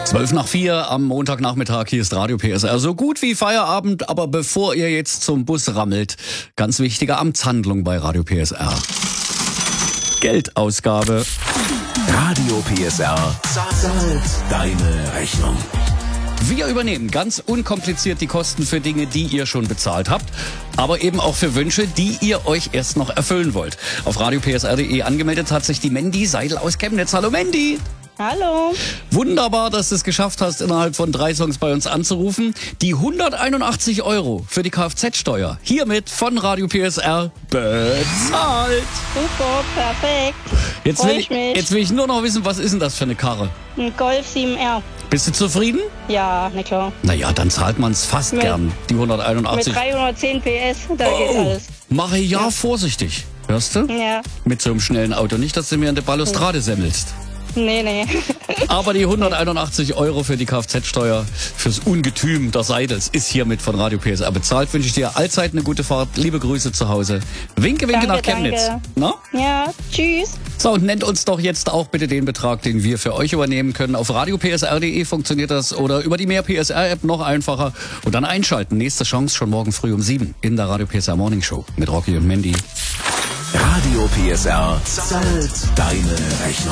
4:12 am Montagnachmittag, hier ist Radio PSR. So gut wie Feierabend, aber bevor ihr jetzt zum Bus rammelt, ganz wichtige Amtshandlung bei Radio PSR. Geldausgabe. Radio PSR zahlt deine Rechnung. Wir übernehmen ganz unkompliziert die Kosten für Dinge, die ihr schon bezahlt habt, aber eben auch für Wünsche, die ihr euch erst noch erfüllen wollt. Auf radiopsr.de angemeldet hat sich die Mandy Seidel aus Chemnitz. Hallo Mandy! Hallo. Wunderbar, dass du es geschafft hast, innerhalb von 3 Songs bei uns anzurufen. Die 181 € für die Kfz-Steuer hiermit von Radio PSR bezahlt. Super, perfekt. Jetzt will ich nur noch wissen, was ist denn das für eine Karre? Ein Golf 7R. Bist du zufrieden? Ja, na klar. Naja, dann zahlt man es fast gern, die 181. Mit 310 PS, da geht alles. Mache ja vorsichtig, hörst du? Ja. Mit so einem schnellen Auto. Nicht, dass du mir an der Balustrade semmelst. Nee. Aber die 181 € für die Kfz-Steuer fürs Ungetüm der Seidels ist hiermit von Radio PSR bezahlt. Wünsche ich dir allzeit eine gute Fahrt. Liebe Grüße zu Hause. Winke nach Chemnitz. Danke. Na? Ja, tschüss. So, und nennt uns doch jetzt auch bitte den Betrag, den wir für euch übernehmen können. Auf radiopsr.de funktioniert das oder über die Mehr PSR-App noch einfacher. Und dann einschalten. Nächste Chance schon morgen früh um 7 in der Radio PSR Morning Show mit Rocky und Mandy. Radio PSR zahlt deine Rechnung.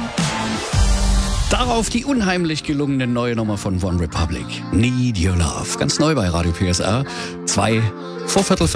Darauf die unheimlich gelungene neue Nummer von One Republic. Need Your Love. Ganz neu bei Radio PSR. 2 vor Viertel